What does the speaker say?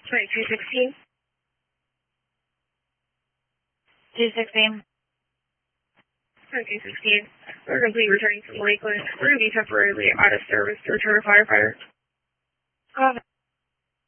2216. 216. 2216. We're going to be returning from Lakeland. We're going to be temporarily out of service to return a firefighter. Copy.